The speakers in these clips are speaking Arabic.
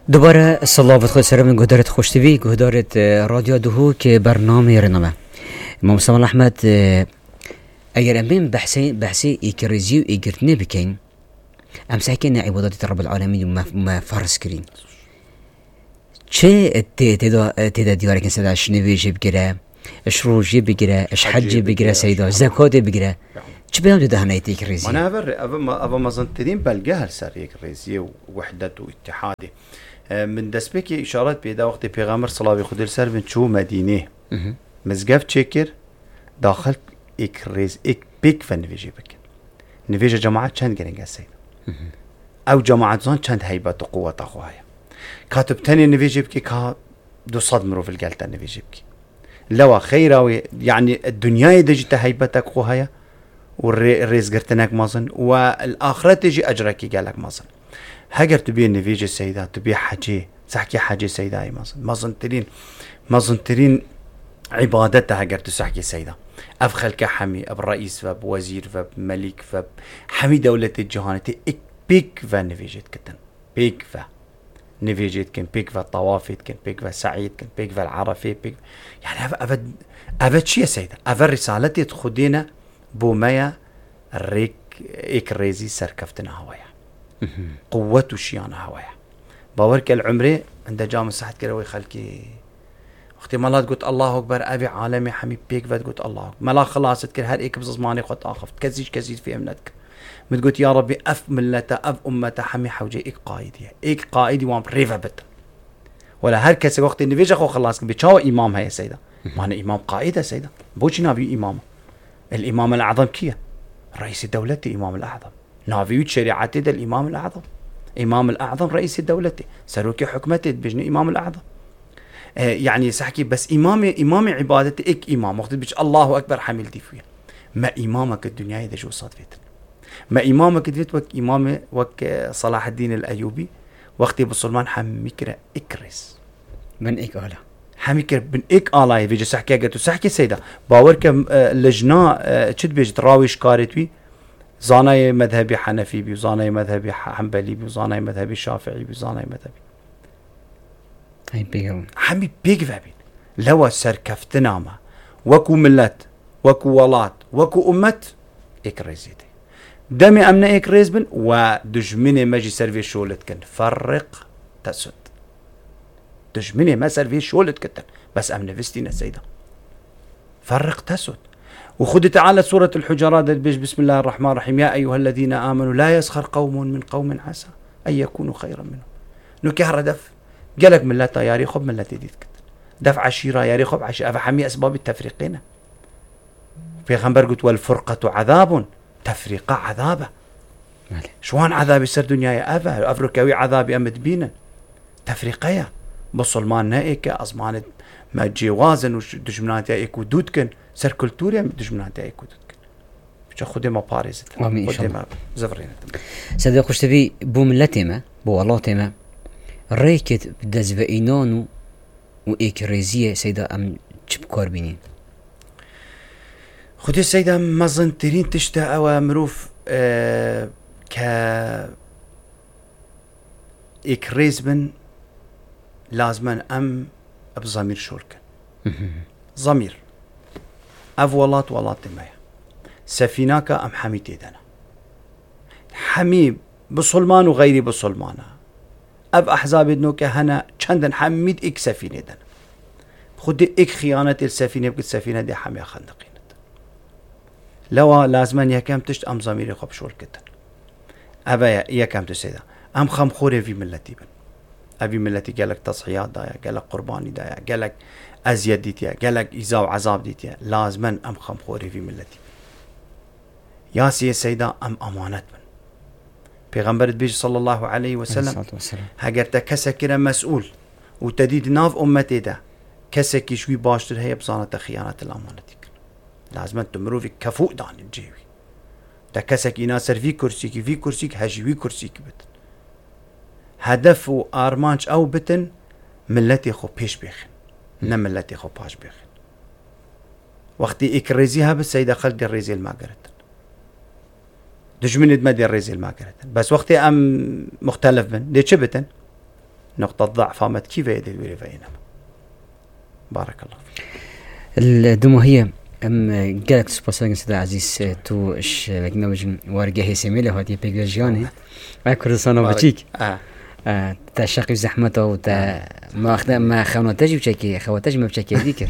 دوباره صلوات خود سر من گهدارت خوشتوی گهدارت رادیو دهو که برنامه رنامه امام سلام احمد اگر امین بحثی ایکریزی و ایگرتنی بکن امسح كنا عبادات رب العالمين ما فرض كرين چه تدا ديارك سيدا شنويجي بگیره اش روجي بگیره اش حجي بگیره سيدا زكاة بگیره چه بيام ده هنايتي كريزي انا ابا مزنترين بلقاها السر كريزي ووحدة واتحادي من دسبك اشارات بيدا وقت پیغمبر صلى الله عليه وسلم من شو مدينه مزقف تشكر داخل اكريز اك بيك فنفيجي بك نفيجي جماعه چند گرنگ سيدا او جماعت زان چند هیبت و قوت اخواهی کاتب تاني نفيجي بكي كا دو صدمرو في القلتة نفيجي بكي لوا خيراوي يعني الدنيا دجت هيبتك قوهايا والريز قرتناك مازن والآخرة تجي أجرك قالك مازن هاجر تبي نفيجي السيدة تبي حجي سحكي حجي سيدة اي مازن ترين عبادتها هاجر تسحكي سيدة أفخل كحمي أب رئيس فب وزير فب ملك فب حمي دولة الجهانة بيك فا نفيجيت كتن بيك فا نفيجيت كن بيك فا طوافيت كن بيك فا سعيد كن بيك فا العرفي بيك يعني أفد شي يا سيدة أفد رسالتي تخدينا بوميا الريك إيك ريزي سركفتنا هوايا قوة وشيانا هوايا باورك العمري عند جامع صحت كروي خلكي اختمالات قلت الله أكبر أبي عالمي حمي بيك فا قلت الله أكبر ملا خلاص تكر هر إيك بزماني خد آخفت كزيج في أمنتك متقول يا ربي أف ملته أف أمته حمي حوجي إيك قائدي وام ريفا بت ولا هر كسي وقت نفيجا خو خلاص بيشاو إمام هاي سيدة ما أنا إمام قائدة سيدة بوشي نبي إمام الإمام الأعظم كيا رئيس الدولة إمام الأعظم نافيوت شريعتي ده الإمام الأعظم إمام الأعظم رئيس الدولة سروكي حكمتي بجني إمام الأعظم يعني سحكي بس إمامي عبادتي إك إمام وقت بيش الله أكبر حملتي فيها ما إمامك الدنيا إذا جو صادفت ما إمامك دفت وك إمام وك صلاح الدين الأيوبي وقتي بسلمان حميكرة إكرس من إيك آلا حميكرة بن إيك آلا يفيجي سحكي قلتو سحكي سيدة باورك لجناء چد بيجي تراويش كارتوي زاناي مذهبي حنفي بي وزاناي مذهبي حنبلي بي وزاناي مذهبي شافعي بي وزاناي مذهبي هاي بيقرون حمي بيك فابين لو سركفتنا ما وكو ملت وكو ولات وكو أمت إكرزيتي دمي أمنا إكريز بن ودجمني ماجي سيرفي شولت كن فرق تسد دجمني ما سيرفي شولت كتن بس أمنا فيستينا سيدة فرق تسد وخذ تعالى سورة الحجرات بسم الله الرحمن الرحيم يا أيها الذين آمنوا لا يسخر قوم من قوم عسى أن يكونوا خيرا منهم نكهر دف قالك من لا تياري خب من لا تديد كتن دف عشيرة ياري خب عشيرة أفحمي أسباب التفريقين في خنبر قلت والفرقة عذاب تفرقة عذابه شوان عذاب يصير دنيا أفريقيا عذابي أمد بينا تفرقية بصلمان نائك أزمان ما جوازن ودجمنات ياك ودودكن سر كولتوريا دجمنات ياك ودودكن بيش خدي ما باريزت آمين إن شاء الله زفرين سيدي خوش تبي بو ملتما بو والله تما ريكت بدز إينانو وإكريزية سيدا أم تشبكار بينين خدي السيدة مظن ترين تشتا أو مروف ك إكريز بن لازما أم بضمير شورك ضمير أف ولات مايا سفيناك أم حمي تيدنا حمي بصلمان وغيري بصلمانا أف أحزاب نوك هنا چندن حميد إك سفينة دنا خدي إك خيانة السفينة بقت سفينة دي حمي خندقين لوا لازمان يكام تشت أم ضميري خب شور كتن أبا يكام تسيدا أم خم خوري في ملتي بن أبي ملتي قالك تصحيات دايا قالك قرباني دايا قالك أزيد ديتيا قالك إيزاو عذاب ديتيا لازمان أم خم خوري في ملتي يا سيدا أم أمانت من پیغمبر بيج صلى الله عليه وسلم هاگرتا كسكرا مسؤول وتديد ناف أمتي دا كسكي شوي باشتر هي بصانة خيانة الأمانتي لازم تمروفي كفوء دان الجيوي دا كسك يناسر في كرسيك هجوي كرسيك بتن هدف و آرمانش أو بتن ملتي خو بيش بيخن ملتي خو باش بيخن وقتي إكريزيها بالسيدة خلق الريزي الماقرتن دجمنت مدي الريزي الماقرتن بس وقتي أم مختلف بن دي چه بتن نقطة ضعف مت كيف يدي ويرفعينا. بارك الله فيك. الدموهية قالك سباسان سيد عزيز تو اش برنامج وارجه سميله هاتي بيجاجياني كردستان بچيك تا شقي زحمته و تا ما خونتاجي بچكي خوتاج ما بچكي ديكر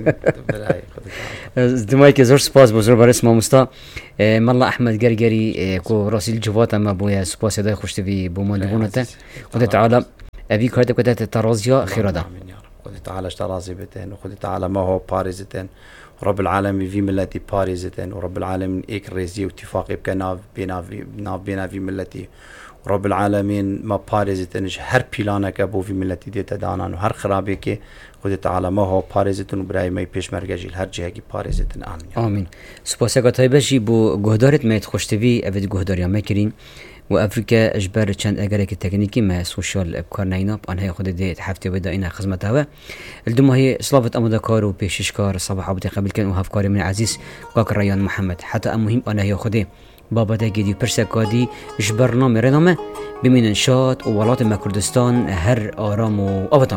دمای که زور سپاس بزرگ برای اسم مستا ملا احمد گرگری کو راسل جوات ما بويا سپاس دای خوشتوی بو مندونته خدای تعالی ابي كرت كنت ترازيا خيردا خدای تعالی اشترازي بتن وخدای تعالی ما هو باريزتن رب العالمين في ملتي باريزتن ورب العالمين ايك ريزي واتفاقي بكنا بينا في ملتي رب العالمين ما باريزتن هر بلانك ابو في ملتي دي تدانان وهر خرابيك خدای تعالی ما هو باريزتن وبراي ما پیش مرگجيل هر جهه باريزتن امين سپاس گتای بشی بو گهدارت میت خوشتوی اوید گهداریا میکرین و افریقا اجبار چند اگر که تکنیکی ما سوشال بکار نیناب آنها خود دیت هفته بدا اینا خدمت هوا الدم هي صلافت امدا کار و پیشش کار صباح ابو قبل کن و هفکار من عزیز قاک ریان محمد حتی مهم آنها خود بابا دگیدی پرسکادی اجبار نام رنامه بمین انشاط و ولات ما کردستان هر آرام و آبادان